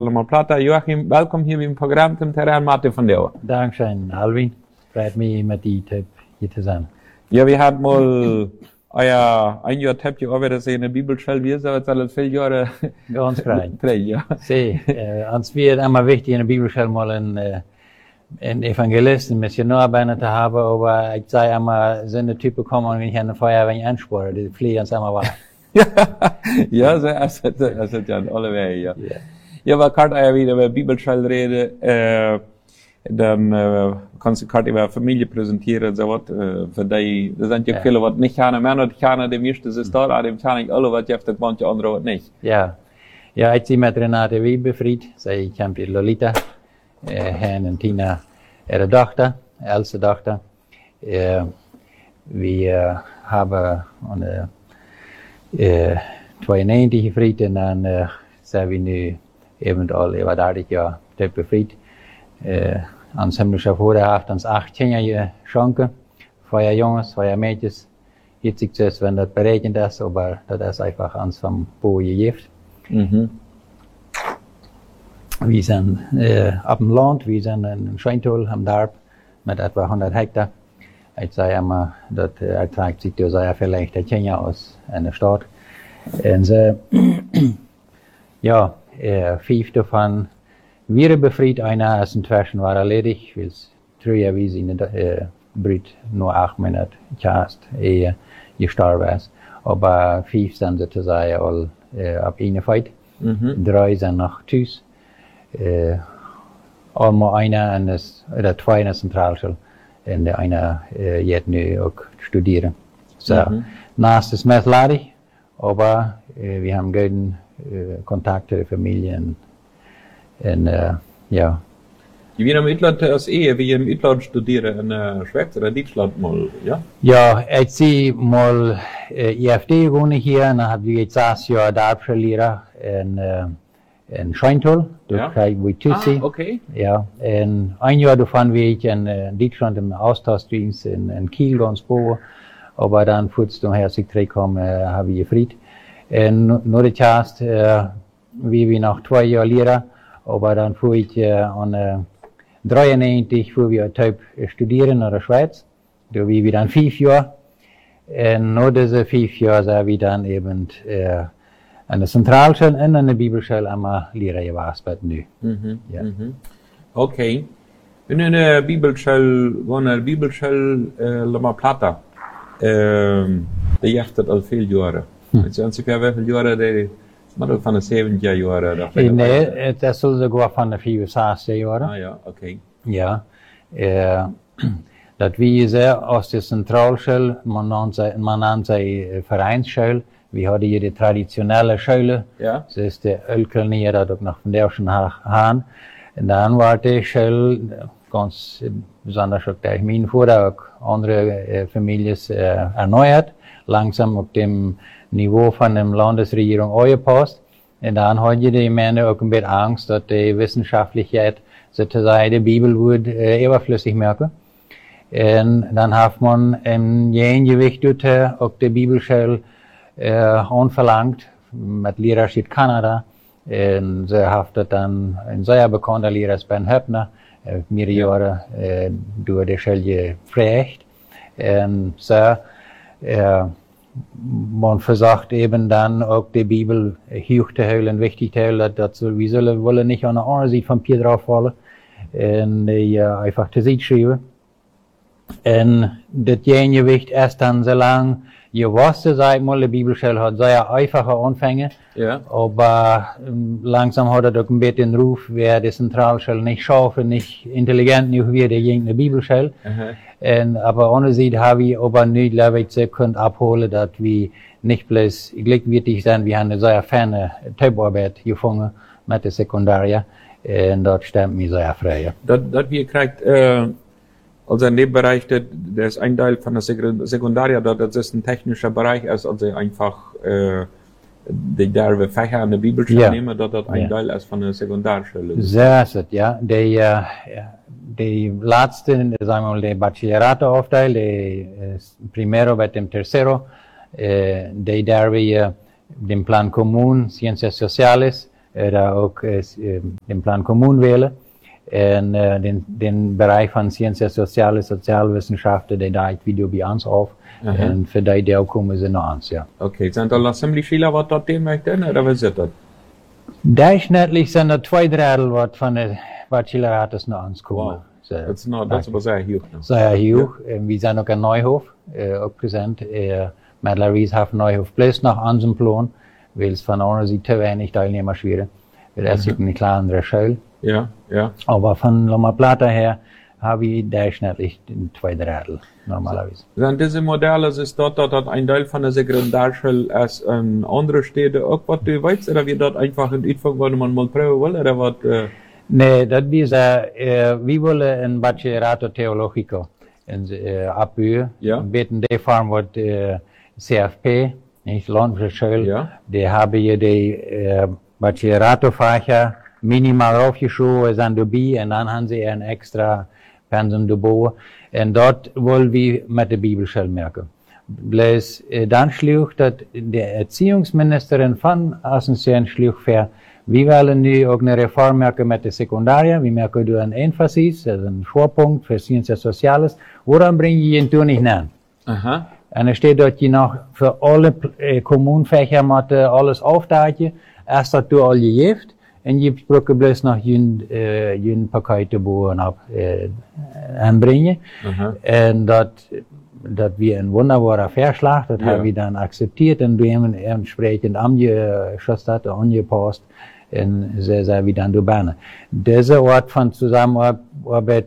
La Plata. Joachim, welkom hier im Programm zum Terrain Mate von Deo. Dankzij Alvin. Freut mich met die Typ hier zu sein. Ja, wir hatten mal ein Jahr Typ, die arbeiten in der Bibelschule, wir sind jetzt alle 4 Jahre. Ganz frei. Ja. Sie, uns wird immer wichtig in der Bibelschule mal ein Evangelist, ein Missionar bei zu haben, aber ich sage immer, sind die Typen kommen, wenn ich an der Feuerwehr anspore, die fliegen uns immer weiter. Ja, so ist es ja in alle Wege, ja. Ja, aber kann ich wieder über Bibelschule reden, dann kannst du gerade über Familie präsentieren, so was, für die, da sind ja viele, was nicht kennen, Männer, die kennen, dem ersten ist da, dem kennen ich alle, was jetzt, manche andere was nicht. Ja, ich sehe mit Renate wie befried, ich kenne Lolita, Herrn und Tina, ihre Tochter, älteste Tochter. Wir haben eine 92 befried und dann sind wir nu eben alle über 30 Jahre befried. Ans himmlische Vater hat uns 8 Kinder geschenkt, 2 Jungs, 2 Mädchen. Jetzt ist es, wenn das berechnet ist, aber das ist einfach uns vom Bo gegeben. Mhm. Wir sind auf dem Land, wir sind in Schweintal am Darb mit etwa 100 Hektar. Ich sage immer, das erträgt sich durch sehr vielleicht der Kinder aus einer Stadt. Und ja, 5 davon wir befried, einer ist inzwischen war erledigt, weil es 3 Jahre wie sie Brüt nur 8 Monate Kast gestorben ist. Aber 5 sind sozusagen all ab eine Feit. 3 sind noch Tschüss. Einmal einer oder 2 in der Zentralschule und der einer jetzt nu auch studieren. So, naast ist mehr ladig, aber wir haben guten Kontakt zur Familie und ja. Je wie im Utland als wie im Utland studieren in Schweiz oder Deutschland mal, ja? Ja, ich sehe mal IFD wohne hier, dann habe ich jetzt 6 Jahre Darbschulehrer in Schweintal, dort kriege ich Tussi. Okay. Ja, und 1 Jahr davon war ich in Deutschland im Austauschdienst in Kiel ganz boven, aber dann kurz nachher, als ich zurückkomme, habe ich gefried. Und nur die Chast, wie wir noch 2 Jahre Lehrer, aber dann fuhr ich an 93 fuhr wir Typ studieren in der Schweiz. Da wie wir dann 5 Jahre. Und nach diese 5 Jahre sind wir dann eben an der Zentralschule und an der Bibelschule einmal Lehrer gewesen. Ja. Okay. In einer Bibelschule, La Plata, die jachtet al veel jaren. Het zijn zeker wel veel jaren, maar ook van de 70 jaren. Nee, dat zullen sogar van de 64 jaren. Ah ja, oké. Ja. Dat wie sehr aus der Zentralschule, man nennt sie Vereinsschule. Wir haben hier die traditionelle Schule. Ja. Das ist der Ölkelnier, das auch noch von der schon haben. Und dann war die Schule ganz besonders auch der mein Vater, auch andere Familien erneuert. Langsam auf dem Niveau von der Landesregierung angepasst. Und dann haben die Männer auch ein bisschen Angst, dass die Wissenschaftlichkeit sozusagen die Bibel wird überflüssig merken. Und dann hat man im Gegengewicht auch die Bibelschule anverlangt, mit Lehrerschaft Kanada. Und sie hat dann ein sehr bekannter Lehrer, Ben Höppner, mehrere Jahre durch die Schule geprägt. Und so, man versucht eben dann auch die Bibel hoch zu halten, wichtig zu halten, dazu, wir wollen nicht an der anderen Seite vom Pier drauf fallen, und die einfach zur Seite schreiben. Und das Gegengewicht ist dann so lang, je wusste, sag ich mal, die Bibelschule hat sehr einfache Anfänge, aber langsam hat er auch ein bisschen den Ruf, wer die Zentralschule nicht schaffen, nicht intelligent genug wie die jüngere Bibelschule. Aber ohne sie habe ich aber nicht, glaube ich, können abholen, dass wir nicht bloß glückwürdig sind, wir haben eine sehr ferne Typarbeit gefunden mit der Sekundaria, und dort stimmt mir sehr frei. Das wir kriegt, also in dem Bereich, der ist ein Teil von der Sekundaria, das ist ein technischer Bereich, also einfach, die derbe Fächer an der Bibelschule nehmen, das ein Teil ist von der Sekundarschule. So ist es, ja. Die letzte, sagen wir mal, die Bachillerato-Aufteil, die Primero mit dem Tercero, die derbe den Plan Común, Ciencias Sociales, da auch den Plan Kommun wählen. En den Bereich van Ciencias Sociales, Sozialwissenschaften, der da Video bei uns auf. En für die Deel komen ze naar ons, ja. Okay, sind da ziemlich viele, was dort den möchten, oder was ist das? Durchschnittlich sind da 2 Drittel, was von den Bachelorats nach uns kommen. Wow. Das ist aber sehr hoch. Sehr hoch. Ja. Wir sind auch ein Neuhof, auch präsent. Mittlerweile haben Neuhof bloß nach unserem Plan, weil es von einer Seite zu wenig Teilnehmer schwierig. Das ist eine kleinere Schule. Ja, ja. Aber von Loma Plata her habe ich durchschnittlich 2 Drittel, normalerweise. Sind diese Modelle, ist dort ein Teil von der Sekundarschule als andere Städte auch, was du weißt, oder wird dort einfach in Anfang, wo man mal prüfen will, oder was? Nee, das ist, wir wollen ein Bachelerato Theologico abüben. Ja. Beten die Form, was CFP, nicht Landwirtschule, Ja. die haben hier die Bachelerato-Fächer minimal aufgeschoben, sind dabei, und dann haben sie ein extra Pensum dabei. Und dort wollen wir mit der Bibelschule merken. Bloß dann schlug, dass die Erziehungsministerin von Asunción schlug für, wir wollen nu auch eine Reform merken mit der Sekundaria, wir merken du ein Emphasis, also ein Schwerpunkt für Ciencias Sociales, woran bringe ich ihn nicht nennen? Aha. Und es steht dort, je noch für alle Kommunfächer mit alles aufdagen, erst hat du alle gegift, und je brauche bloß noch jeden Paket anbringen. Und dat wir ein wunderbarer Verschlag, das haben wir dann akzeptiert und wir haben entsprechend angeschossen, angepasst und sehr, sehr wieder an die Bahn. Dieser Ort von Zusammenarbeit,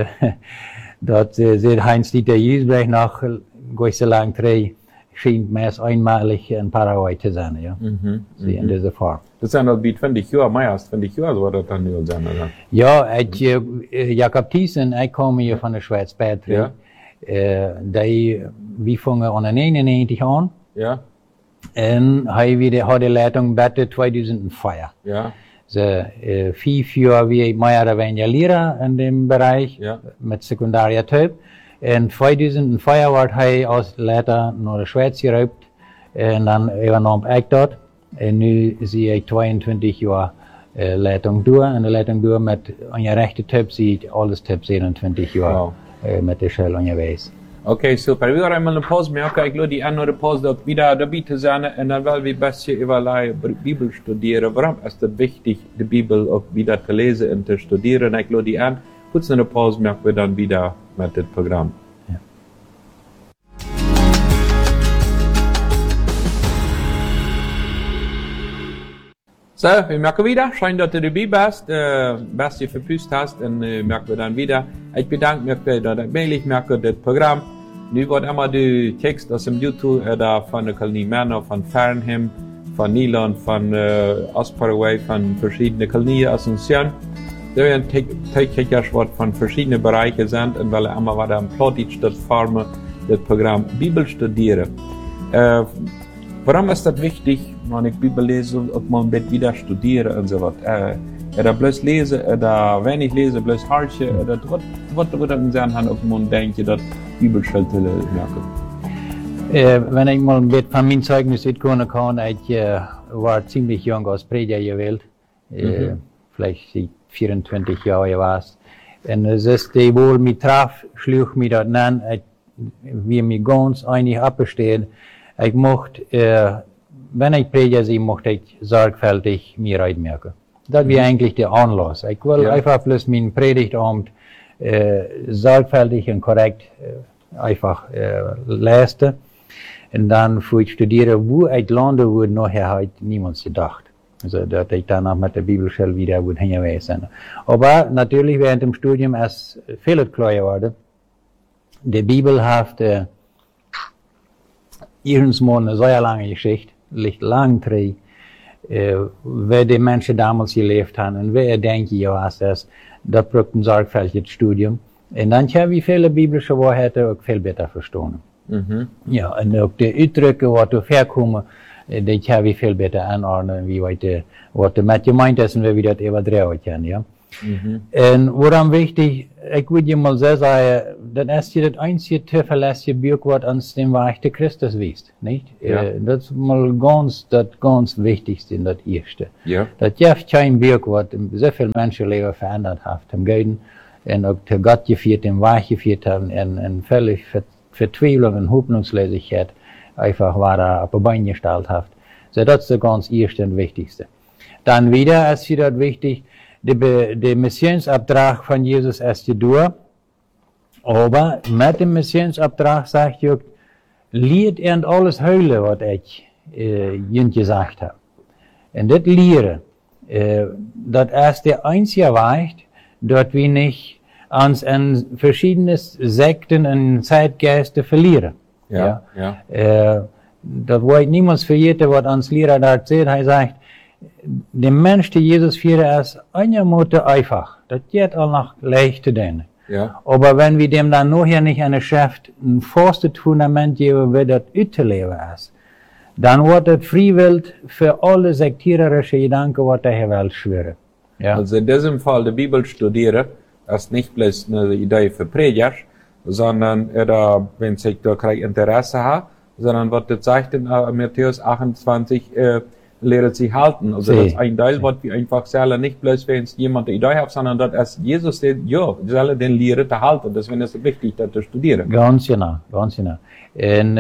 dort sieht Heinz-Dieter Jüsbrech nach so lang 3 scheint meist einmalig in Paraguay zu sein, ja. In dieser Form. Das sind halt wie 20 Jahre, mehr als 20 Jahre, so war das dann nur sein, oder? Ja, Jakob Thiessen, ich komme hier von der Schweiz Patrick. Ja. Wir fangen an 91 an. Ja. Und hat die Leitung bitte 2004. Ja. So, 5 Jahre wie mehr oder weniger Lehrer in dem Bereich, mit Sekundariertyp. Und 2004 war er als Leiter nach der Schweiz geraubt. Und dann übernahm ich dort. Und nu sehe ich 22 Jahre Leitung durch. Und die Leitung durch mit einer rechten Typ sieht alles Typ 27 Jahre. Wow. Mit der Schule unterwegs. Okay, super. Wir werden einmal eine Pause machen. Ich glaube, die andere Pause dort wieder dabei zu sein. Und dann wollen wir besser über die Bibel studieren. Warum ist es wichtig, die Bibel auch wieder zu lesen und zu studieren? Ich glaube, die an. Kurz eine Pause machen wir dann wieder mit dem Programm. Ja. So, wir merken wieder, schön, dass du dabei bist, was du verpüst hast, und merken wir dann wieder. Ich bedanke mich, dass ich möglich merke, das Programm. Nu wird immer die Text aus dem YouTube, da von der Kolonie Männer, von Fernhem, von Nilan, von Ostparaguay, von verschiedenen Kolonien, Asunción. Da werden täglich von verschiedenen Bereichen sind, und weil immer wieder am Plotitsch das Formen, das Programm Bibel studieren. Warum ist das wichtig, wenn ich Bibel lese, ob man mit wieder studieren und so was? Oder bloß lesen, oder wenn ich lese, bloß harche, oder was dann sagen kann, ob man denkt, dass Bibelschule merken? Wenn ich mal ein bisschen von meinem Zeugnis mitkommen kann, ich war ziemlich jung als Prediger gewählt, vielleicht 24 Jahre war es. Und es ist die wohl mit traf, schlug mich dort an, wir mich ganz einig abbestehen. Ich mochte, wenn ich Prediger sehe, mochte ich sorgfältig mir reinmerken. Das wäre eigentlich der Anlass. Ich will einfach bloß meinen Predigtabend sorgfältig und korrekt einfach leisten. Und dann, wo ich studiere, wo ich lande, wurde nachher halt niemand gedacht. Also, dass ich danach mit der Bibelschule wieder hingegangen sein. Aber natürlich während dem Studium erst viel klar geworden. Die Bibel hat irgendwo eine sehr lange Geschichte, liegt lang drin, wer die Menschen damals gelebt haben und wer denken, ja, was das braucht ein sorgfältiges Studium. Und dann können wir viele biblische Wahrheiten auch viel besser verstehen. Ja, und auch die Ausdrücke, was du herkommen, die können wir viel besser anordnen, wie heute, was damit gemeint ist und wie wir das überdrehen können, ja. En waarom wichtig, ik wil je mal zo zeggen, dat is je het einzige te verlässliche Buch wat ons den Weg te Christus wijst, niet? Ja. Dat is mal ganz wichtigste in dat eerste. Ja. Dat je geen Buch wat zoveel mensenleven veranderd heeft, hem geiden, en ook te God gevierd, den Weg gevierd hebben, en völlig Vertwijfelung en Hoffnungslosigkeit einfach waar op een been gesteld heeft. So, dat is de ganz eerste en wichtigste. Dan wieder ist hier dat wichtig, de Missionsopdracht van Jesus ist je door, aber met de Missionsopdracht zegt je ook, leert en alles huilen wat ik je gezegd heb. En dit leren, dat is de einzige weg, dat we niet ons in verschiedene Sekten en Zeitgeisten verlieren. Ja. Dat wordt niemand vergeten wat ons leraar daar zegt. Hij zegt, de mens die Jesus vieren is einigermaßen einfach. Dat geht al nog leicht te doen. Ja. Aber wenn wir dem dann nachher nicht eine Schrift, ein festes Fundament geben, wie das uitleben ist, dann wird es freiwillig für alle sektiererische Gedanken, was der Welt schweren. Ja. Also in diesem Fall die Bibel studieren, ist nicht bloß eine Idee für Prediger, sondern wenn sich da kein Interesse hat, sondern was das sagt in Matthäus 28, lehrt sie halten. Also das ist ein Teil, was wir einfach sagen, nicht bloß wenn es jemand eine Idee hat, sondern das ist Jesus, der, ja, soll den Lehre zu halten. Deswegen ist es wichtig, das zu studieren. Ganz genau, ganz genau. Und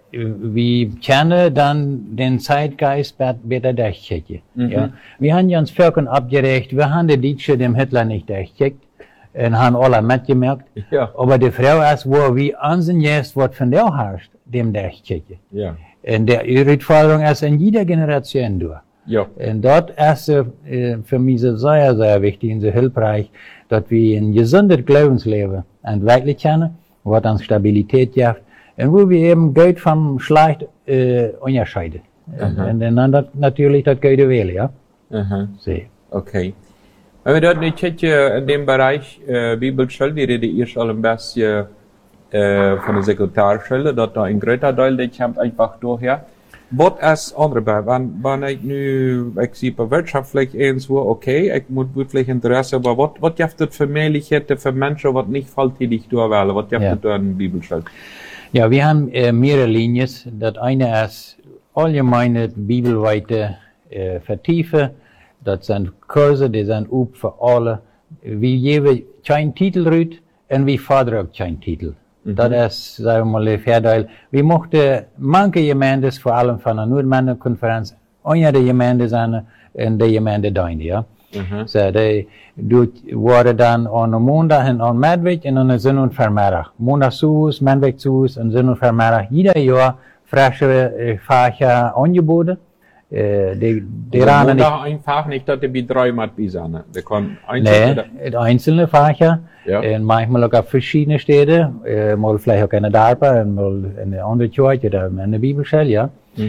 wir kennen dann den Zeitgeist besser durchchecken. Ja. Wir haben ja uns Völkern abgerecht, wir haben die Deutsche dem Hitler nicht durchcheckt und haben alle mitgemerkt. Ja. Aber die Frage ist, wo wir ansehen jetzt, was von der herrscht, dem durchchecken. Ja. Und die Herausforderung ist in jeder Generation durch. Ja. Und dort ist für mich sehr, sehr wichtig und sehr hilfreich, dass wir ein gesundes Glaubensleben entwickeln können, was uns Stabilität gibt, und wo wir eben Geld vom Schlecht unterscheiden. Und dann natürlich das Gute wählen, ja? So. Okay. Wenn wir dort nicht in dem Bereich Bibelschule, wir reden erst al ein bisschen von der Sekretarschule, dort da ein großer Teil, der kommt einfach durchher. Was ist andere bei? Wenn ich nu, ich sehe bei wirtschaftlich irgendwo, okay, ich muss wirklich Interesse, aber was gibt es für Möglichkeiten für Menschen, was nicht volltätig durchwählen? Was gibt es da in Bibelschule? Ja, wir haben mehrere Linien. Das eine ist allgemeine bibelweite Vertiefen. Das sind Kurse, die sind up für alle. Wir geben keinen Titel rüt und wir fordern auch keinen Titel. Das ist, sagen wir mal, der Vorteil. Wir möchten manche Gemeinden, vor allem von der Nordmännerkonferenz, eine der Gemeinden sein und die Gemeinde deine, ja. So, die waren dann an Montag und an Mittwoch und an Sinn- und Vermehrag. Montag zu Hause, Mittwoch zu Hause und Sinn- und Vermehrag. Jeder Jahr frische Fächer angeboten. Die ranen nicht einfach nicht, dass die Beträume hat, wir können einzelne Fächer. Ja. Und manchmal auch auf verschiedene Städte, mal vielleicht auch in der Darpa, mal in der anderen Kirche oder in der Bibelschule, ja.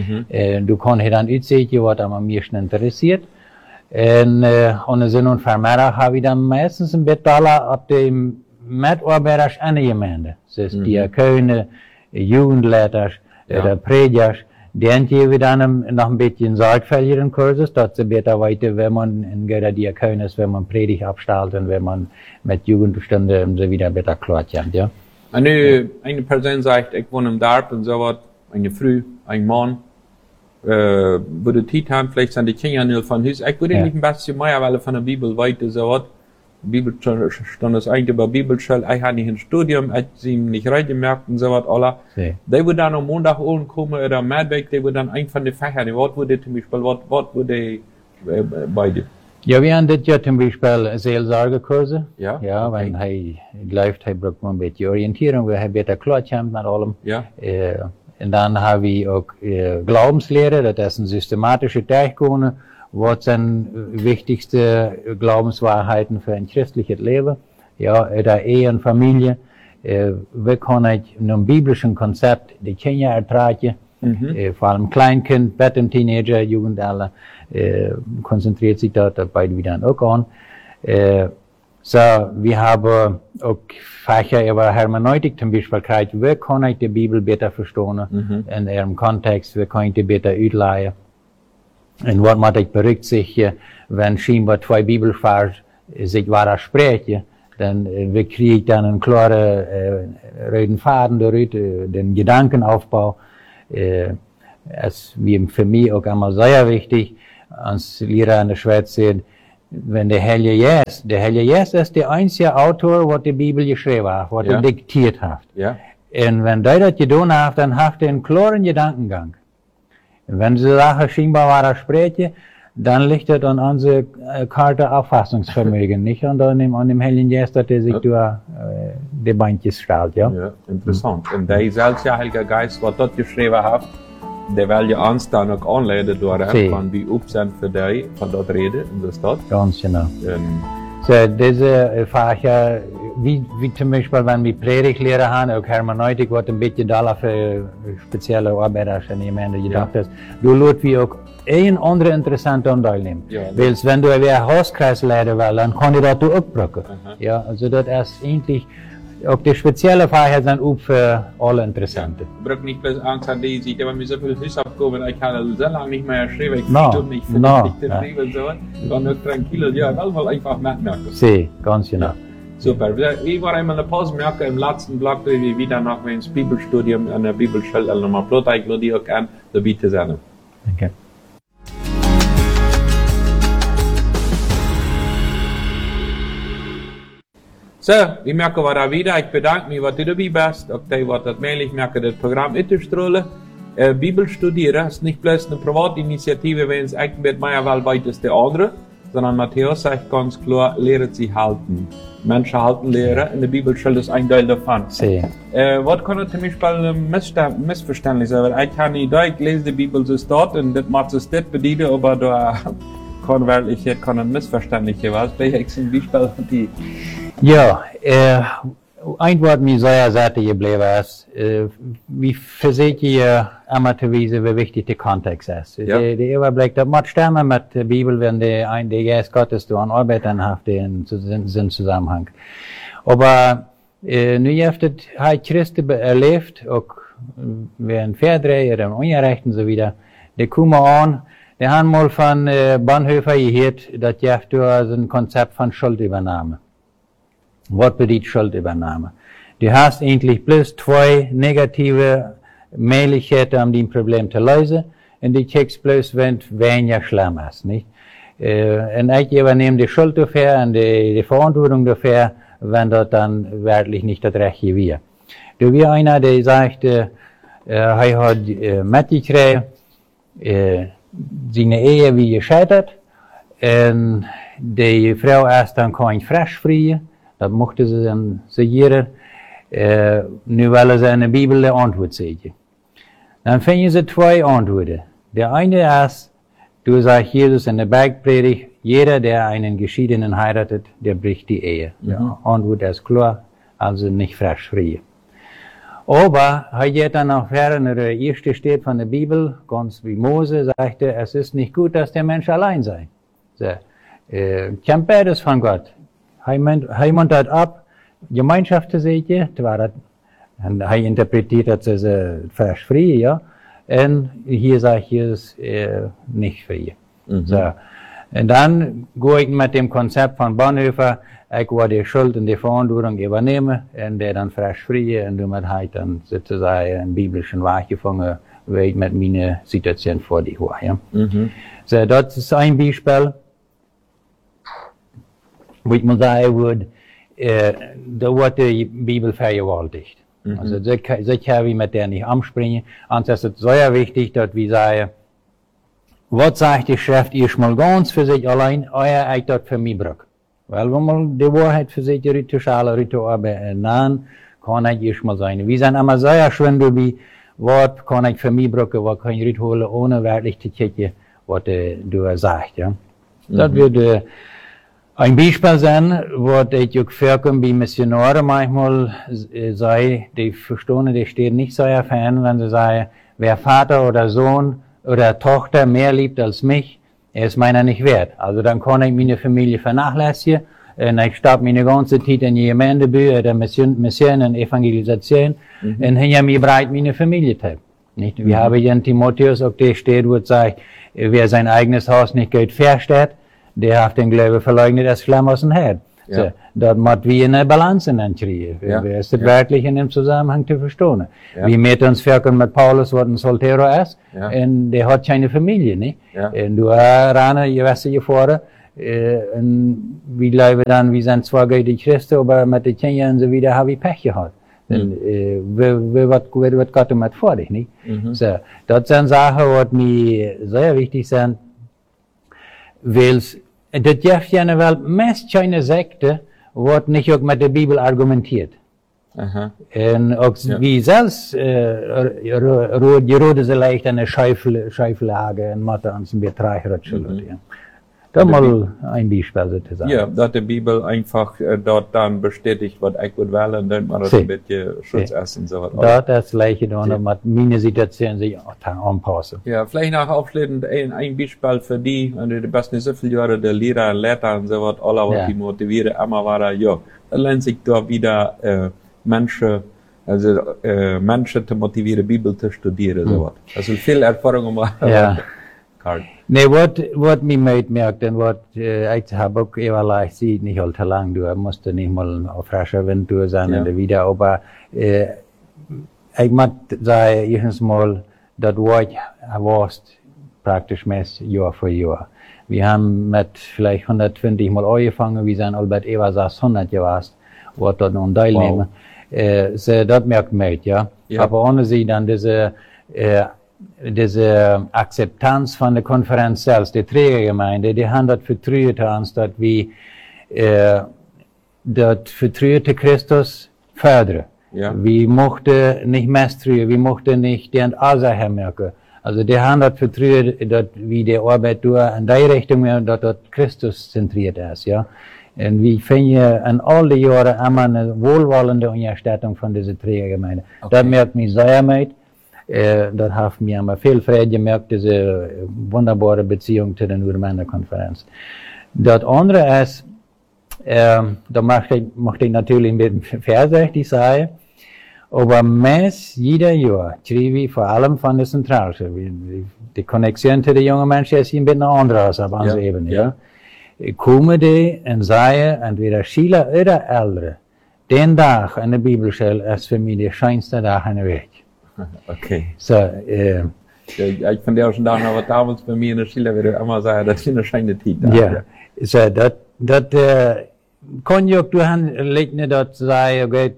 Du kannst dann aussehen, was am meisten interessiert. Und an der Sinn- und Vermehrung habe ich dann meistens ein bisschen ab dem Mitarbeiter in der Gemeinde. Das ist Diakone, Jugendleiter, oder Prediger. Den geben wir dann noch ein bisschen sorgfältigeren Kurses, dass sie besser weiter, wenn man in der Diakon ist, wenn man Predigt abstellt und wenn man mit Jugendstunde und so wieder besser klar kommt, ja. Eine Person sagt, ich wohne im Dorf und so was, eine Frau, ein Mann, würde Zeit haben, vielleicht sind die Kinder nicht von Hus. Ich würde nicht ein bisschen mehr, weil von der Bibel weiter so was. Bibelstunde ist eigentlich bei Bibelschule, ich habe nicht ein Studium, ich sie nicht reingemerkt und so was, alle. Die würden dann am Montag oben kommen oder am Mittwoch, die würden dann ein von den Fächern, was würde zum Beispiel, was würde beide? Ja, wir haben das ja zum Beispiel Seelsorgekurse. Ja. Ja, okay. wenn er läuft, braucht man ein bisschen Orientierung, weil er besser klar kommt mit allem. Ja. Und dann haben wir auch Glaubenslehre, das ist ein systematische Durchgehen. Was sind wichtigste Glaubenswahrheiten für ein christliches Leben? Ja, oder Ehe und Familie. Wie kann ich in einem biblischen Konzept die Kinder ertragen? Vor allem Kleinkind, Betten, Teenager, Jugendalter, konzentriert sich da beide wieder auch an. So, wir haben auch Fächer über Hermeneutik zum Beispiel gekriegt. Wie kann ich die Bibel besser verstehen? In ihrem Kontext, wie kann ich die besser ausleihen? Und was muss ich berücksichtigen, wenn scheinbar zwei Bibelvers sich wahrer sprechen, dann wir kriegen dann einen klaren roten Faden durch den Gedankenaufbau. Es wie für mich auch immer sehr wichtig, als Lehrer in der Schweiz sehen, wenn der Heilige Geist ist der einzige Autor, der die Bibel geschrieben hat, was er diktiert hat. Ja. Und wenn der das getan hat, dann hat er einen klaren Gedankengang. Und wenn sie Sachen scheinbar wahrer sprechen, dann liegt das an unsere Karte Auffassungsvermögen, nicht an dem Heiligen Geist, dass er sich durch die Beintjes strahlt, ja. Ja, interessant. Und der selbst Heilige Geist, was dort geschrieben hat, der will ja uns dann auch anleiten durch, von wie Upsen für die, von dort reden, in der Stadt. Ganz genau. So, diese Fächer, wie zum Beispiel, wenn wir Predigtlehrer haben, auch Hermeneutik, was ein bisschen da für spezielle Arbeiter schon jemand gedacht hast, du lässt wie auch ein anderer interessanter Anteil nehmen. Ja, weil wenn du einen Hauskreis leiten willst, dann kann ich das auch brücken. Ja, also das ist eigentlich, auch die speziellen Fächer sind auch für alle interessant. Ich brauche nicht bloß Angst an die Seite, wenn wir so viel Hausaufgaben, ich kann so lange nicht mehr schreiben, ich verstehe nicht, schreiben und so. Dann noch tranquil, ja, weil einfach mitmerken. Sie, ganz genau. Ja. Super. Ich war einmal eine Pause merken im letzten Blog, wie wir wieder nach ins Bibelstudium an der Bibelschule nochmal plötzlich, ich lade auch an, dabei zu sein. Okay. So, ich merke wieder wieder, ich bedanke mich, was du dabei bist, ob du was das mail, ich merke das Programm Itterstrahlen. Bibel studieren ist nicht bloß eine Privatinitiative, wenn es eigentlich mehr weltweit ist der andere, sondern Matthäus sagt ganz klar, lehret sie halten. Menschen halten Lehre, in der Bibelschule ist ein Teil davon. Was kann zum Beispiel missverständlich sein, weil ich kann nicht ich lese die Bibel so dort und das macht es nicht bedienen, aber da kann wirklich ein missverständlich sein. Vielleicht ist ein Beispiel von die. Ja, ein Wort mir sehr Seite geblieben ist, wie für sich amateurweise, wie wichtig der Kontext ist. Ja. Der Überblick, das macht stimmen mit der Bibel, wenn der Geist Gottes an Arbeiten hat, in Zusammenhang. Aber, nu hat Christi erlebt, auch während Verdreh oder Ungerecht und so wieder, die kommen an, die haben mal von Bonhoeffer gehört, das gibt so ein Konzept von Schuldübernahme. Was bedeutet Schuldübernahme? Du hast eigentlich bloß zwei negative Möglichkeiten, um das Problem zu lösen, und du kriegst bloß, wenn es weniger schlimm ist, nicht? Und ich übernehme die Schuld dafür und die Verantwortung dafür, wenn das dann wirklich nicht das Rechte wäre. Du wie einer, der sagt, er hat mitgekriegt, seine Ehe wie gescheitert, und die Frau ist dann kein Frischfrieden. Das mochte sie dann sagen, nu wollen sie in der Bibel eine Antwort sehen. Dann finden sie zwei Antworten. Der eine ist, du sagst Jesus in der Bergpredigt, jeder, der einen Geschiedenen heiratet, der bricht die Ehe. Die Antwort ist klar, also nicht frisch. Aber er geht dann auch fern, der erste steht von der Bibel, ganz wie Mose, sagte, es ist nicht gut, dass der Mensch allein sei. So, kommt beides von Gott. Er muntert ab, Gemeinschaft zu sehen, und er interpretiert das als frisch, ja. Und hier sagt Jesus, nicht frei. So. Und dann gehe ich mit dem Konzept von Bonhoeffer, ich will die Schuld und die Verantwortung übernehmen, und der dann frisch frei, und damit halt dann sozusagen einen biblischen Weg gefangen, wie ich mit meiner Situation vor die habe, ja. So, das ist ein Beispiel. Wo ich mal sagen würde, da wird die Bibel vergewaltigt. Also, so kann ich mit der nicht anspringen. Und es ist sehr wichtig, dass wir sagen, was sagt die Schrift erstmal ganz für sich allein, euer Eid dort für mich braucht. Weil wenn man die Wahrheit für sich Rituale nahen, kann ich erstmal sein. Wir sind immer sehr schön dabei, was kann ich für mich brauchen, was kann ich Rituale ohne wirklich zu checken, was du sagst, ja. Das würde ein Beispiel sein, wo ich auch vorkomme bei Missionaren manchmal sei, die verstehen, die stehen nicht so fern, wenn sie sagen, wer Vater oder Sohn oder Tochter mehr liebt als mich, er ist meiner nicht wert. Also dann kann ich meine Familie vernachlässigen, und ich starb meine ganze Zeit in die Gemeindebücher, der Mission und Evangelisation, und hinter mir breit meine Familie treibt. Nicht? Wir haben ja in Timotheus auch der steht, wo es sagt, wer sein eigenes Haus nicht Geld versteht, die haben den Glauben verleugnet als Flamme aus dem Herd. Ja. So, dort muss wir eine Balance kriegen. Ja. Wie ist das wirklich in dem Zusammenhang zu verstehen? Ja. Wie mit uns verken mit Paulus, was ein Soltero ist, Ja. und der hat keine Familie, nicht? Ja. Und du hast je weißt je vorher, und wir glauben dann, wir sind zwar gute Christen, aber mit den Kindern und so wieder haben wir Pech gehabt. Wat Gott damit vor dich, nicht? So, das sind Sachen, die mir sehr wichtig sind, weil das gibt ja eine Welt meist keine Sekte, die nicht auch mit der Bibel argumentiert. Aha. Und auch wie selbst, roden sie leicht eine Schäufellage und Mathe ans Betrag rutschen. Da mal ein Beispiel zu sagen. Ja, dass die Bibel einfach dort dann bestätigt, was ich gut will, und dann man das ein bisschen Schutz essen, so was. Das gleiche dann mit meine Situation sich anpassen. Ja, vielleicht noch abschließend ein Beispiel für die, wenn du die besten so viele Jahre der Lehrer und Lehrer und so was, alle, was die motivieren, immer war ja, dann lernt sich da wieder, Menschen zu motivieren, Bibel zu studieren, so was. Also viel Erfahrung gemacht. Ja. Nee, wat mij meemerkt en wat ik heb ook leicht ziet, niet al te lang door, moest niet mal auf frischer Wind door zijn en de wieder, aber ik moet zeggen, ergens mal, dat wordt worst praktisch meest Jahr für Jahr. Wir haben mit vielleicht 120 Mal angefangen, wir sind Albert Eva 600 gewesen, wat dort noch teilnehmen. So, das merkt man, ja. Aber ohne sie dann diese Akzeptanz von der Konferenz selbst, der Trägergemeinde, die haben das vertraut uns, dass wir das vertraute Christus fördern. Ja. Wir mochten nicht misstrauen, wir mochten nicht den Ursache merken. Also die haben das vertraut, dass wir die Arbeit durch in die Richtung mehr, dass das Christus zentriert ist, ja. Und wir finden in all die Jahren immer eine wohlwollende Unterstützung von dieser Trägergemeinde. Okay. Das merkt mich sehr mit. Das hat mir immer viel Freude gemerkt, diese wunderbare Beziehung zu der Urmännerkonferenz. Das andere ist, da möchte ich natürlich ein bisschen vorsichtig sein, aber meist jeder Jahr kriegen wir vor allem von der Zentralstelle, die Konnexion zu den jungen Menschen ist ein bisschen anders auf unserer Ebene, ja. Kommen die und sagen, entweder Schüler oder Ältere, den Tag in der Bibelschule ist für mich der schönste Tag in der Welt. Okay. So, ja, ich fand ja auch schon da, aber damals bei mir in der Schule würde ich immer sagen, das ist eine schöne Zeit. Ja, so, das Konjunktur liegt nicht dort, sagen, okay,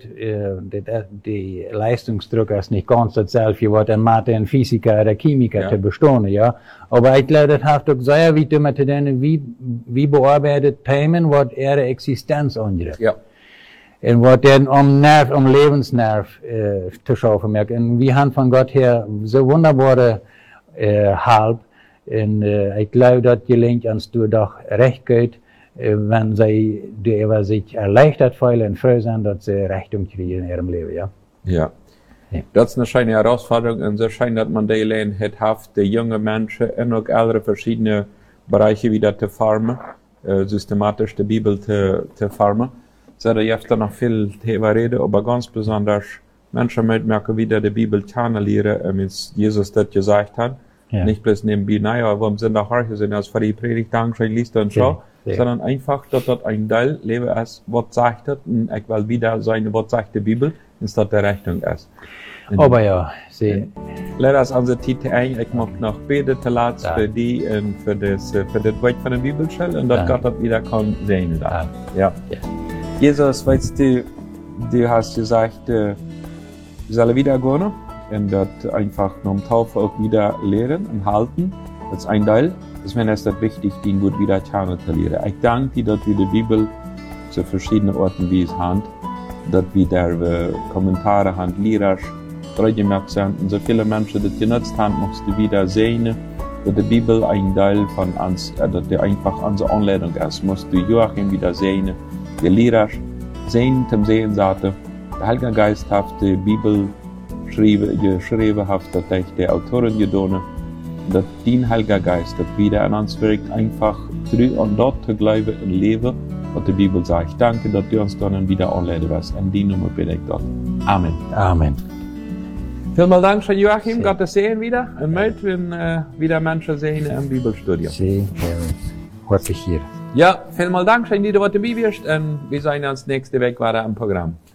die Leistungsdruck ist nicht ganz dasselbe, wie was ein Mathe, ein Physiker oder Chemiker zu bestehen, ja. Aber ich glaube, das hat doch sehr wichtig mit denen, wie bearbeitet Themen, was ihre Existenz angeht. Ja. Und was denn um Lebensnerv zu schaffen merkt. Und wir haben von Gott her so wunderbare Halb. Und ich glaube, das gelingt uns doch recht gut, wenn sie über sich erleichtert fühlen und froh sind, dass sie Richtung kriegen in ihrem Leben, ja. Ja. Das ist eine schöne Herausforderung und so scheint, dass man die Lehre hat, die junge Menschen in auch alle verschiedene Bereiche wieder zu formen, systematisch die Bibel zu formen. So, da gibt es noch viel Thema reden, aber ganz besonders Menschen merken wieder die Bibel analysieren, wie Jesus das gesagt hat. Ja. Nicht bloß nebenbei, naja, warum sind da Harche sind, als für die Predigt schon liest und so, sondern einfach, dass das ein Teil Leben ist, was sagt das, und ich will wieder sagen, was sagt die Bibel, ist das der Rechnung ist. Aber ja, sie. Leider ist unsere Titel ein, ich mag noch beten, zuletzt für die und für das Wort von der Bibelschule, und dass Gott das wieder kann sehen darf. Ja. Jesus, weißt du, du hast gesagt, wir sollen wieder gehen und das einfach nach dem Taufe auch wieder lehren und halten. Das ist ein Teil. Deswegen ist das wichtig, den gut wieder zu lernen. Ich danke dir, dass wir die Bibel zu verschiedenen Orten wie es haben, dass wir da Kommentare haben, Lehrer, gemerkt sind und so viele Menschen, die genutzt haben, musst du wieder sehen, dass die Bibel ein Teil von uns, dass die einfach unsere Anleitung ist, musst du Joachim wieder sehen. Die Lehrer sehen zum Sehen sagte, der Heilige Geist hat die Bibel geschrieben, hat dass ich die Autorin getan, dass den Heilige Geist, das wieder an uns wirkt, einfach drüber und dort zu glauben und leben, was die Bibel sagt. Ich danke, dass du uns dann wieder anleiten wirst. In die Nummer bitte ich Gott. Amen. Amen. Vielen Dank schon, Joachim. Gott sehen wieder. Und möchten wieder Menschen sehen im Bibelstudium. Herzlich hier. Ja, vielen Dank, schön, dass du dabei bist. Und wir sehen uns nächste Woche weiter am Programm.